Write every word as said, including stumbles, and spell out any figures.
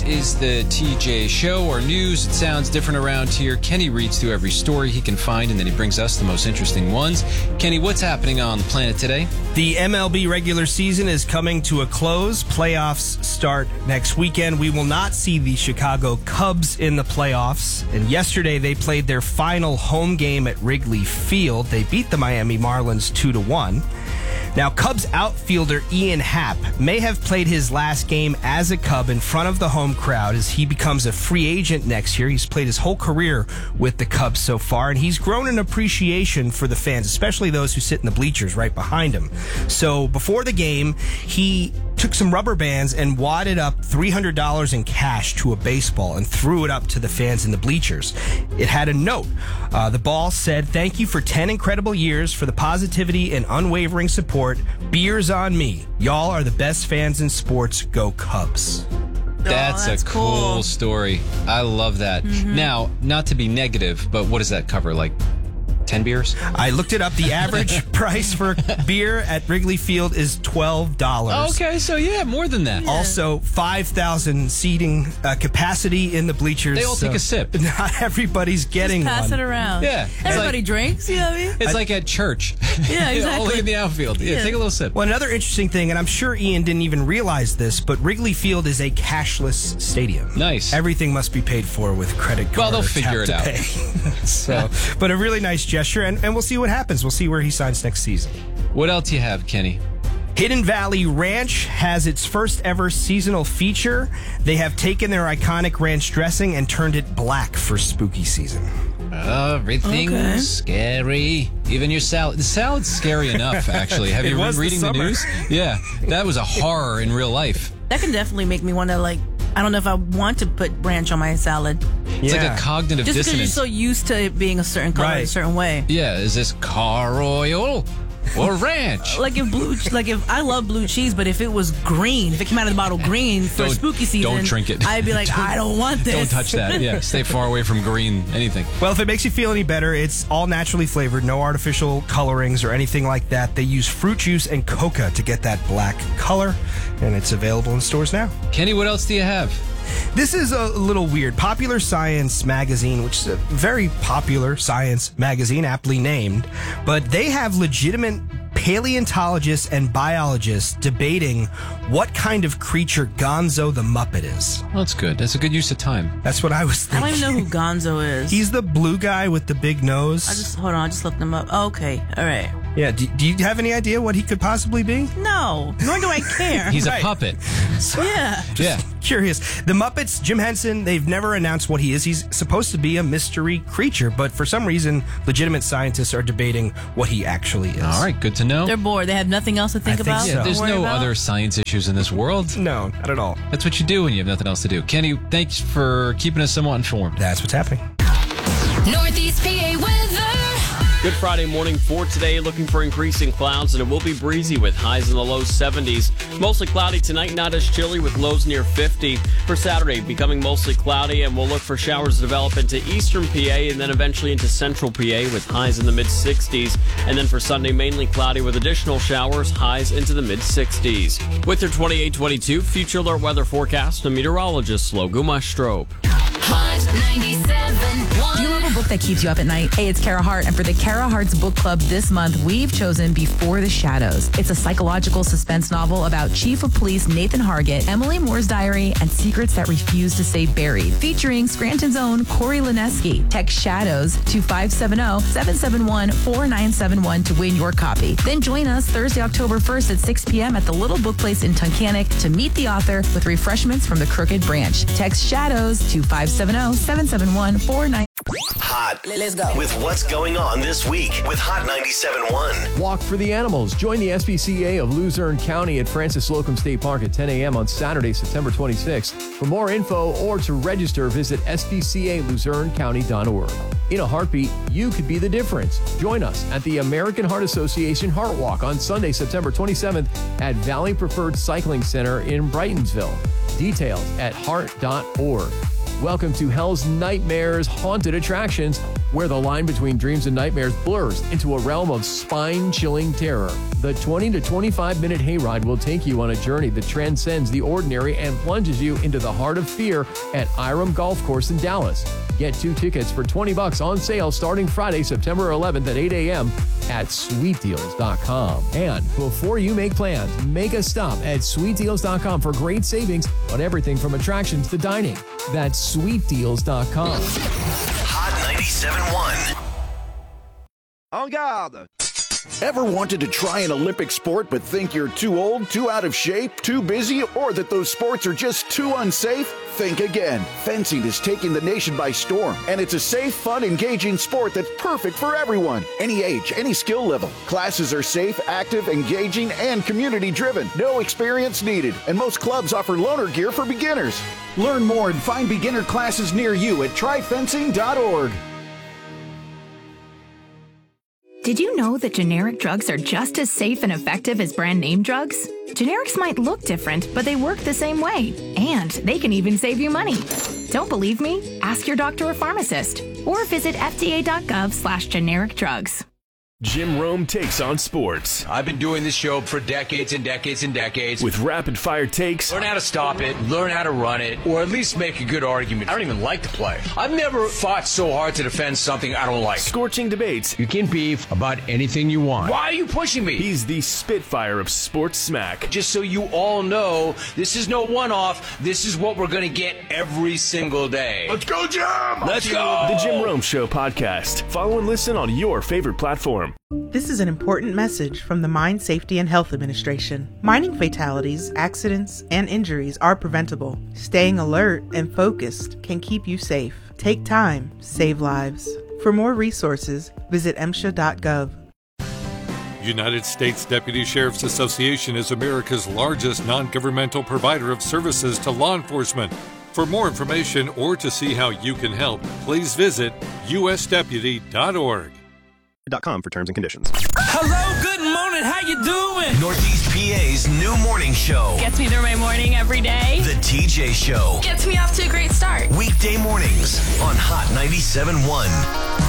is the T J Show, or news. It sounds different around here. Kenny reads through every story he can find, and then he brings us the most interesting ones. Kenny, what's happening on the planet today? The M L B regular season is coming to a close. Playoffs start next weekend. We will not see the Chicago Cubs in the playoffs. And yesterday they played their final home game at Wrigley Field. They beat the Miami Marlins two to one. Now, Cubs outfielder Ian Happ may have played his last game as a Cub in front of the home crowd as he becomes a free agent next year. He's played his whole career with the Cubs so far, and he's grown an appreciation for the fans, especially those who sit in the bleachers right behind him. So before the game, he took some rubber bands and wadded up three hundred dollars in cash to a baseball and threw it up to the fans in the bleachers. It had a note. Uh, the ball said, "Thank you for ten incredible years, for the positivity and unwavering support. Beers on me. Y'all are the best fans in sports. Go Cubs." That's, oh, that's a cool, cool story. I love that. Mm-hmm. Now, not to be negative, but what does that cover? Like ten beers? I looked it up. The average price for beer at Wrigley Field is twelve dollars. Okay, so yeah, more than that. Yeah. Also, five thousand seating uh, capacity in the bleachers. They all so take a sip. Not everybody's getting Just pass one. it around. Yeah. Everybody like, drinks, you know what I mean? It's I, like at church. Yeah, exactly. Only in the outfield. Yeah, yeah, take a little sip. Well, another interesting thing, and I'm sure Ian didn't even realize this, but Wrigley Field is a cashless stadium. Nice. Everything must be paid for with credit card. Well, they'll or figure tap it to out. Pay. So, but a really nice gesture, and, and we'll see what happens. We'll see where he signs next season. What else you have, Kenny? Hidden Valley Ranch has its first ever seasonal feature. They have taken their iconic ranch dressing and turned it black for spooky season. Everything's okay. scary. Even your salad. The salad's scary enough, actually. Have you been reading the, the news? Yeah, that was a horror in real life. That can definitely make me wonder, like, I don't know if I want to put ranch on my salad. It's Yeah. like a cognitive Just because dissonance. you're so used to it being a certain color, Right. a certain way. Yeah, is this car oil or ranch? Like if blue, like if I love blue cheese, but if it was green, if it came out of the bottle green for Don't- spooky season, don't drink it. I'd be like, I don't want this. Don't touch that. Yeah, stay far away from green, anything. Well, if it makes you feel any better, it's all naturally flavored, no artificial colorings or anything like that. They use fruit juice and coca to get that black color, and it's available in stores now. Kenny, what else do you have? This is a little weird. Popular Science magazine, which is a very popular science magazine, aptly named, but they have legitimate paleontologists and biologists debating what kind of creature Gonzo the Muppet is. Well, that's good. That's a good use of time. That's what I was I thinking. don't even know who Gonzo is. He's the blue guy with the big nose. I just hold on. I just looked him up. Oh, okay, all right. Yeah, do, do you have any idea what he could possibly be? No, nor do I care. He's Right. a puppet. yeah. Yeah. Curious. The Muppets, Jim Henson, they've never announced what he is. He's supposed to be a mystery creature, but for some reason, legitimate scientists are debating what he actually is. All right, good to know. They're bored. They have nothing else to think I think about. so. Yeah, there's worry no about? other science issues in this world. No, not at all. That's what you do when you have nothing else to do. Kenny, thanks for keeping us somewhat informed. That's what's happening. Northeast P A weather. Good Friday morning for today. Looking for increasing clouds, and it will be breezy with highs in the low seventies. Mostly cloudy tonight, not as chilly with lows near fifty. For Saturday, becoming mostly cloudy, and we'll look for showers to develop into eastern P A and then eventually into central P A with highs in the mid sixties. And then for Sunday, mainly cloudy with additional showers, highs into the mid sixties. With your twenty-eight twenty-two Future Alert weather forecast, a meteorologist, Logan Mustrope. Hot ninety-seven point one. Do you love a book that keeps you up at night? Hey, it's Kara Hart, and for the Kara Hart's Book Club this month, we've chosen Before the Shadows. It's a psychological suspense novel about Chief of Police Nathan Hargett, Emily Moore's diary, and secrets that refuse to stay buried. Featuring Scranton's own Corey Lineski. Text SHADOWS to five seven zero, seven seven one, four nine seven one to win your copy. Then join us Thursday, October first at six p.m. at the Little Book Place in Tunkhannock to meet the author with refreshments from the Crooked Branch. Text SHADOWS to five seven zero, seven seven one, four nine. Hot. Let's go. With what's going on this week with Hot ninety-seven point one. Walk for the Animals. Join the S P C A of Luzerne County at Francis Slocum State Park at ten a.m. on Saturday, September twenty-sixth. For more info or to register, visit s p c a luzerne county dot org. In a heartbeat, you could be the difference. Join us at the American Heart Association Heart Walk on Sunday, September twenty-seventh at Valley Preferred Cycling Center in Brightonsville. Details at heart dot org. Welcome to Hell's Nightmares Haunted Attractions. where the line between dreams and nightmares blurs into a realm of spine-chilling terror. The twenty to twenty-five minute hayride will take you on a journey that transcends the ordinary and plunges you into the heart of fear at Iram Golf Course in Dallas. Get two tickets for twenty bucks on sale starting Friday, September eleventh at eight a.m. at sweet deals dot com. And before you make plans, make a stop at sweet deals dot com for great savings on everything from attractions to dining. That's sweet deals dot com. Hot ninety-seven point one. En garde! Ever wanted to try an Olympic sport but think you're too old, too out of shape, too busy, or that those sports are just too unsafe? Think again. Fencing is taking the nation by storm, and it's a safe, fun, engaging sport that's perfect for everyone. Any age, any skill level. Classes are safe, active, engaging, and community-driven. No experience needed, and most clubs offer loaner gear for beginners. Learn more and find beginner classes near you at try fencing dot org. Did you know that generic drugs are just as safe and effective as brand name drugs? Generics might look different, but they work the same way. And they can even save you money. Don't believe me? Ask your doctor or pharmacist. Or visit F D A dot gov slash generic drugs. Jim Rome takes on sports. I've been doing this show for decades and decades and decades. With rapid-fire takes. Learn how to stop it, learn how to run it, or at least make a good argument. I don't even like to play. I've never fought so hard to defend something I don't like. Scorching debates. You can beef about anything you want. Why are you pushing me? He's the Spitfire of sports smack. Just so you all know, this is no one-off. This is what we're going to get every single day. Let's go, Jim! Let's go! The Jim Rome Show podcast. Follow and listen on your favorite platform. This is an important message from the Mine Safety and Health Administration. Mining fatalities, accidents, and injuries are preventable. Staying alert and focused can keep you safe. Take time, save lives. For more resources, visit M S H A dot gov. United States Deputy Sheriff's Association is America's largest non-governmental provider of services to law enforcement. For more information or to see how you can help, please visit U S deputy dot org. .com for terms and conditions. Hello, good morning, how you doing? Northeast P A's new morning show. Gets me through my morning every day. The T J Show. Gets me off to a great start. Weekday mornings on Hot ninety-seven point one.